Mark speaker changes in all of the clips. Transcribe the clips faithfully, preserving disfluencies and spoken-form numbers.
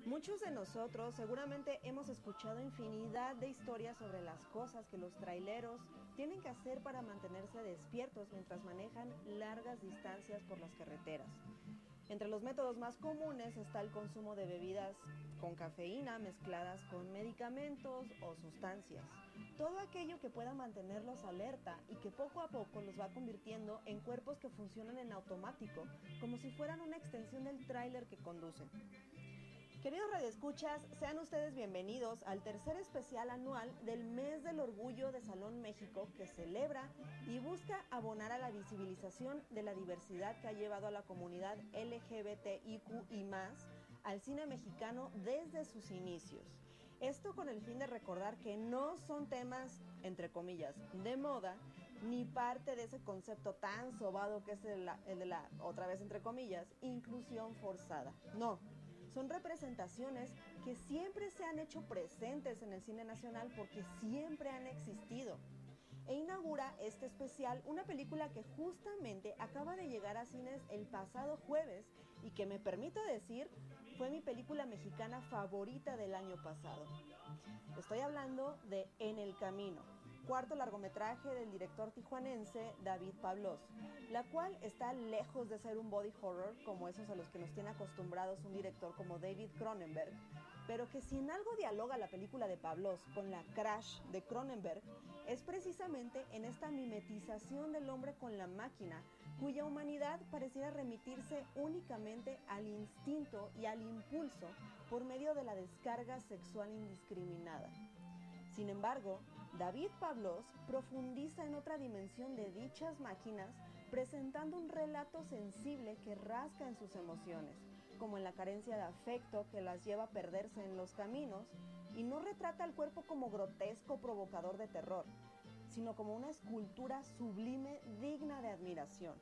Speaker 1: Muchos de nosotros seguramente hemos escuchado infinidad de historias sobre las cosas que los traileros tienen que hacer para mantenerse despiertos mientras manejan largas distancias por las carreteras. Entre los métodos más comunes está el consumo de bebidas con cafeína mezcladas con medicamentos o sustancias. Todo aquello que pueda mantenerlos alerta y que poco a poco los va convirtiendo en cuerpos que funcionan en automático, como si fueran una extensión del tráiler que conducen. Queridos radioescuchas, sean ustedes bienvenidos al tercer especial anual del Mes del Orgullo de Salón México, que celebra y busca abonar a la visibilización de la diversidad que ha llevado a la comunidad L G B T I Q y más al cine mexicano desde sus inicios. Esto con el fin de recordar que no son temas, entre comillas, de moda, ni parte de ese concepto tan sobado que es el de la, el de la otra vez entre comillas, inclusión forzada. No. Son representaciones que siempre se han hecho presentes en el cine nacional porque siempre han existido. E inaugura este especial una película que justamente acaba de llegar a cines el pasado jueves y que, me permito decir, fue mi película mexicana favorita del año pasado. Estoy hablando de En el Camino, cuarto largometraje del director tijuanense David Pablos, la cual está lejos de ser un body horror como esos a los que nos tiene acostumbrados un director como David Cronenberg, pero que si en algo dialoga la película de Pablos con la Crash de Cronenberg, es precisamente en esta mimetización del hombre con la máquina, cuya humanidad pareciera remitirse únicamente al instinto y al impulso por medio de la descarga sexual indiscriminada. Sin embargo, David Pablos profundiza en otra dimensión de dichas máquinas, presentando un relato sensible que rasca en sus emociones, como en la carencia de afecto que las lleva a perderse en los caminos, y no retrata al cuerpo como grotesco provocador de terror, sino como una escultura sublime digna de admiración.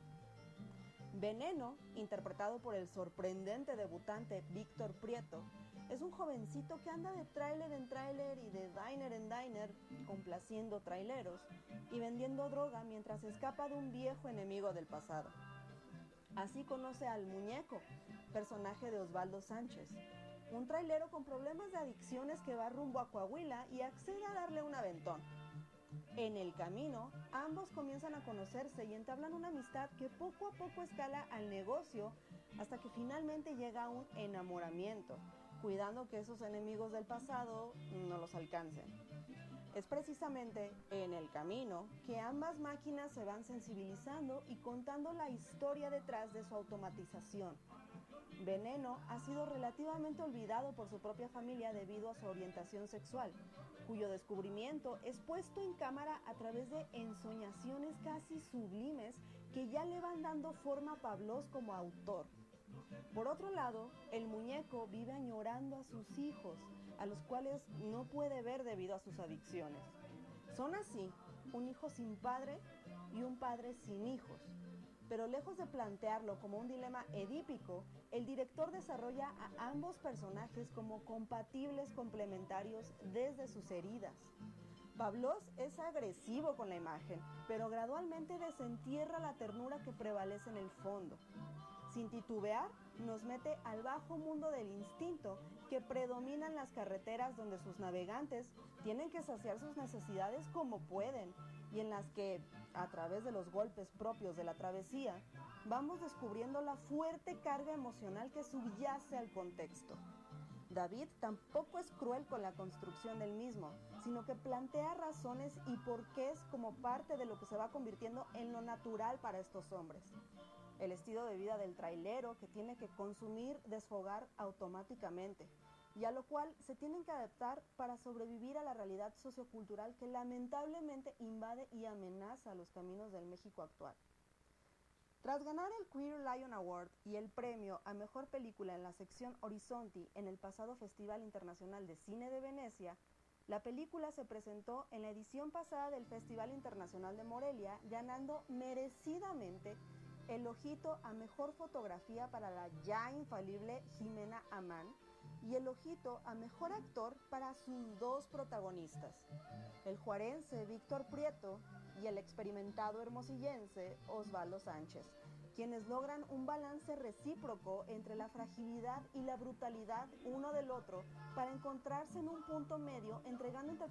Speaker 1: Veneno, interpretado por el sorprendente debutante Víctor Prieto, es un jovencito que anda de tráiler en tráiler y de diner en diner, complaciendo traileros y vendiendo droga mientras escapa de un viejo enemigo del pasado. Así conoce al Muñeco, personaje de Osvaldo Sánchez, un trailero con problemas de adicciones que va rumbo a Coahuila y accede a darle un aventón. En el camino, ambos comienzan a conocerse y entablan una amistad que poco a poco escala al negocio hasta que finalmente llega a un enamoramiento, cuidando que esos enemigos del pasado no los alcancen. Es precisamente en el camino que ambas máquinas se van sensibilizando y contando la historia detrás de su automatización. Veneno ha sido relativamente olvidado por su propia familia debido a su orientación sexual, cuyo descubrimiento es puesto en cámara a través de ensoñaciones casi sublimes que ya le van dando forma a Pablos como autor. Por otro lado, el Muñeco vive añorando a sus hijos, a los cuales no puede ver debido a sus adicciones. Son así un hijo sin padre y un padre sin hijos. Pero lejos de plantearlo como un dilema edípico, el director desarrolla a ambos personajes como compatibles complementarios desde sus heridas. Pablos es agresivo con la imagen, pero gradualmente desentierra la ternura que prevalece en el fondo. Sin titubear, nos mete al bajo mundo del instinto que predomina en las carreteras, donde sus navegantes tienen que saciar sus necesidades como pueden y en las que, a través de los golpes propios de la travesía, vamos descubriendo la fuerte carga emocional que subyace al contexto. David tampoco es cruel con la construcción del mismo, sino que plantea razones y porqués como parte de lo que se va convirtiendo en lo natural para estos hombres. El estilo de vida del trailero que tiene que consumir, desfogar automáticamente, y a lo cual se tienen que adaptar para sobrevivir a la realidad sociocultural que lamentablemente invade y amenaza los caminos del México actual. Tras ganar el Queer Lion Award y el premio a Mejor Película en la sección Horizonti en el pasado Festival Internacional de Cine de Venecia, la película se presentó en la edición pasada del Festival Internacional de Morelia, ganando merecidamente el ojito a Mejor Fotografía para la ya infalible Jimena Amán y el ojito a Mejor Actor para sus dos protagonistas, el juarense Víctor Prieto y el experimentado hermosillense Osvaldo Sánchez, quienes logran un balance recíproco entre la fragilidad y la brutalidad uno del otro para encontrarse en un punto medio, entregando entre